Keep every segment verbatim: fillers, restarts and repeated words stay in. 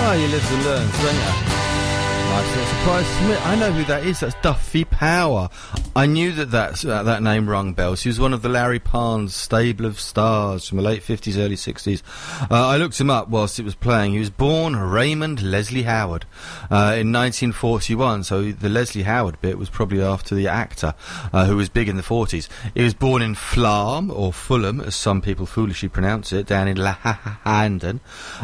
Oh, you live and learn, don't you? Nice little surprise to me. I know who that is. That's Duffy Power. I knew that that's, uh, that name rung bells. He was one of the Larry Parnes stable of stars from the late fifties, early sixties. Uh, I looked him up whilst it was playing. He was born Raymond Leslie Howard uh, in nineteen forty-one, so the Leslie Howard bit was probably after the actor uh, who was big in the forties. He was born in Flarm, or Fulham, as some people foolishly pronounce it, down in Landen.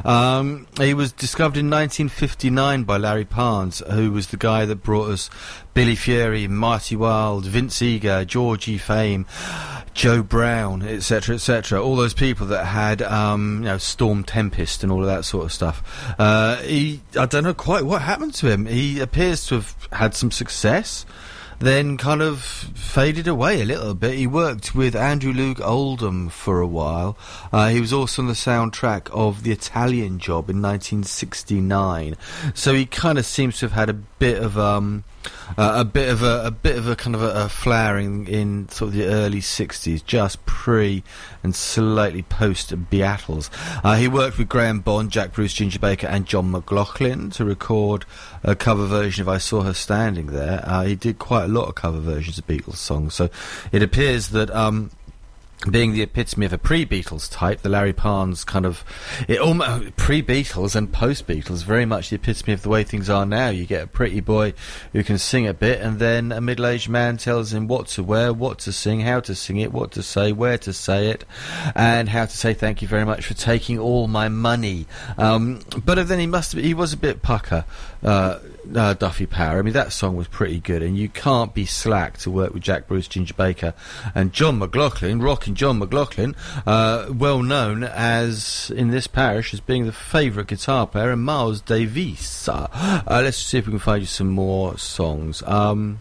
Um, he was discovered in nineteen fifty-nine by Larry Parnes, who was the guy that brought us Billy Fury, Marty Wilde, Vince Eager, Georgie Fame, Joe Brown, et cetera, et cetera. All those people that had, um, you know, Storm Tempest and all of that sort of stuff. Uh, he, I don't know quite what happened to him. He appears to have had some success, then kind of faded away a little bit. He worked with Andrew Luke Oldham for a while. Uh, he was also on the soundtrack of The Italian Job in nineteen sixty-nine. So he kind of seems to have had a bit of um, uh, a bit of a, a bit of a kind of a, a flowering in sort of the early sixties, just pre and slightly post Beatles. Uh, he worked with Graham Bond, Jack Bruce, Ginger Baker, and John McLaughlin to record a cover version of I Saw Her Standing There. Uh, he did quite a lot of cover versions of Beatles songs, so it appears that um, being the epitome of a pre-Beatles type, the Larry Parnes kind of it almost pre-Beatles and post-Beatles, very much the epitome of the way things are now. You get a pretty boy who can sing a bit, and then a middle-aged man tells him what to wear, what to sing, how to sing it, what to say, where to say it, and how to say thank you very much for taking all my money. Um, but then he must have, he was a bit pucker. Uh, Uh, Duffy Power. I mean, that song was pretty good, and you can't be slack to work with Jack Bruce, Ginger Baker, and John McLaughlin, rocking John McLaughlin, uh, well known as in this parish as being the favourite guitar player of Miles Davis. Uh, uh, let's see if we can find you some more songs. Um,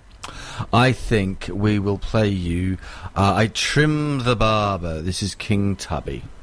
I think we will play you uh, I Trim the Barber. This is King Tubby.